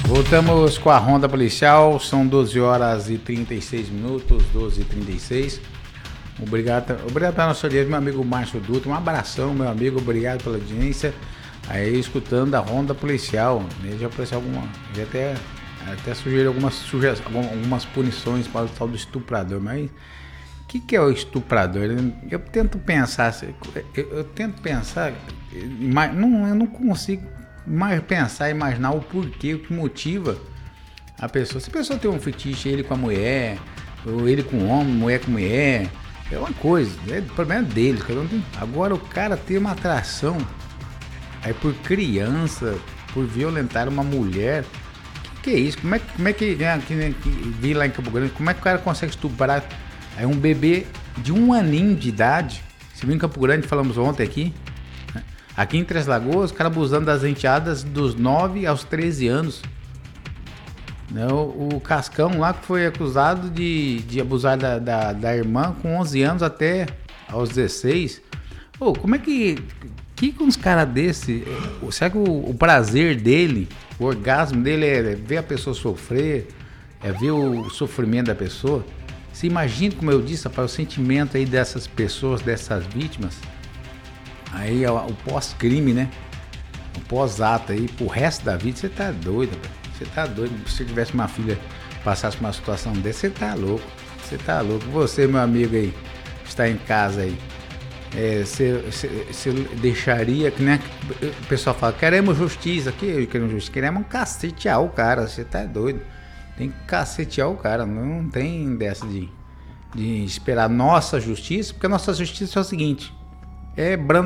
Voltamos com a ronda policial, são 12 horas e 36 minutos, 12h36. Obrigado pela nossa audiência, meu amigo Márcio Dutra. Um abração, meu amigo, obrigado pela audiência. Aí, escutando a ronda policial, já apareceu já até sugeriu algumas punições para o tal do estuprador, mas o que é o estuprador? Eu tento pensar, eu não consigo imaginar o porquê, o que motiva a pessoa. Se a pessoa tem um fetiche, ele com a mulher, ou ele com o homem, mulher com mulher, é uma coisa, o problema é dele. Agora o cara tem uma atração aí por criança, por violentar uma mulher, que é isso? Como é que vi lá em Campo Grande, como é que o cara consegue estuprar aí um bebê de 1 aninho de idade? Se viu em Campo Grande, falamos ontem aqui, né? Aqui em Três Lagoas, o cara abusando das enteadas dos 9 aos 13 anos. O Cascão lá que foi acusado de abusar da irmã com 11 anos até aos 16. Como é que uns caras desse, será que o prazer dele, o orgasmo dele é ver a pessoa sofrer, é ver o sofrimento da pessoa? Você imagina, como eu disse, rapaz, o sentimento aí dessas pessoas, dessas vítimas, aí o pós-crime, né? O pós-ato aí, pro resto da vida, você tá doido, rapaz. Você tá doido. Se você tivesse uma filha, passasse uma situação dessa, você tá louco. Você tá louco. Você, meu amigo aí, que está em casa aí, você deixaria, que nem o pessoal fala, queremos justiça, queremos cacetear o cara, você tá doido. Tem que cacetear o cara, não tem dessa de esperar nossa justiça, porque a nossa justiça é o seguinte, é